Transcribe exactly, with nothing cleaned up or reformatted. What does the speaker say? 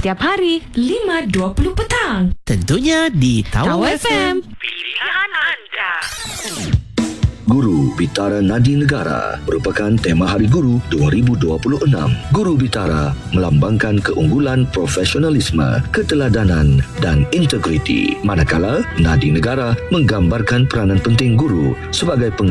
setiap hari lima dua puluh petang. Tentunya di Tawau Tawau F M. Pilihan anda. Guru Bitara Nadi Negara merupakan tema Hari Guru dua ribu dua puluh enam. Guru Bitara melambangkan keunggulan profesionalisme, keteladanan dan integriti. Manakala Nadi Negara menggambarkan peranan penting guru sebagai peng